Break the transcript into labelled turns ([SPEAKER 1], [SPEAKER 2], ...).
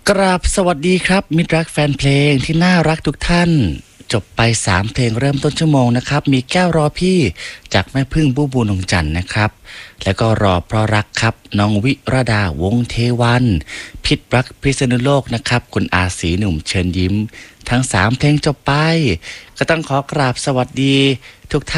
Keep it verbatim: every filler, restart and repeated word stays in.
[SPEAKER 1] กราบสวัสดีครับมิตรรักแฟนเพลงที่น่ารักทุกท่านจบไปสามเพลงเริ่มต้นชั่วโมงนะครับมีแก้วรอพี่จากแม่พึ่งบูบูนงจันทร์นะครับแล้วก็รอเพราะรักครับน้องวิรดาวงเทวันพิษรักพิษณุโลกนะครับคุณอาศรีหนุ่มเชิญยิ้มทั้งสามเพลงจบไปก็ต้องขอกราบสวัสดีทุกท่าน